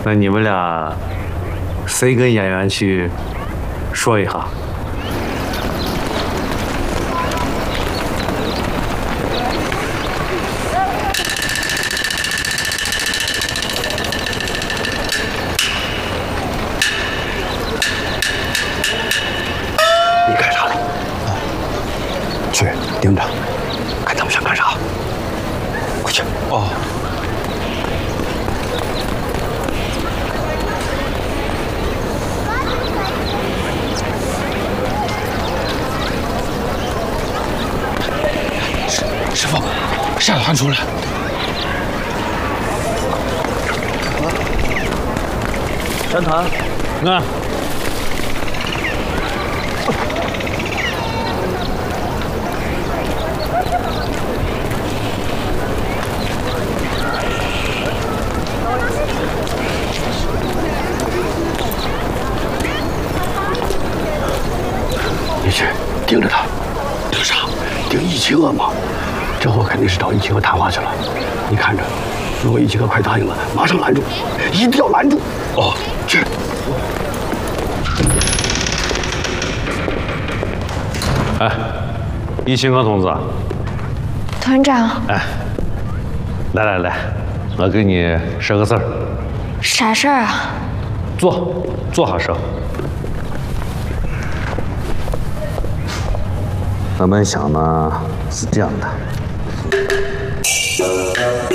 那你们俩谁跟演员去说一下？ 你干啥呢？去盯着，看他们想干啥。快去！哦。师傅，夏老汉出来。 山谈，那。 你去盯着他，盯啥？盯易齐娥嘛。这货肯定是找易齐娥谈话去了。你看着，如果易齐娥快答应了，马上拦住，一定要拦住。哦，去。 哎，易齐娥同志。 团长。 哎，来，我给你说个事儿。 啥事儿啊？ 坐下说。我们想呢是这样的。